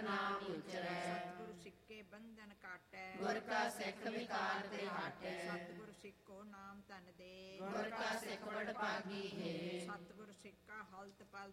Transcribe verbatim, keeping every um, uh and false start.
ਨਾਮ ਉਚਰੈ। ਸਤਿਗੁਰ ਸਿੱਕੇ ਬੰਧਨ ਕਾਟੈ, ਗੁਰ ਕਾ ਸਿੱਖ ਵਿਕਾਰ ਤੇ ਹਟੈ। ਸਤਿਗੁਰ ਸਿੱਖੋ ਨਾਮ ਧਨ ਦੇ, ਗੁਰ ਕਾ ਸਿੱਖ ਵਡ ਭਾਗੀ ਹੈ। ਸਤਿਗੁਰ ਸਿੱਖਾ ਹਲਤ ਪਲ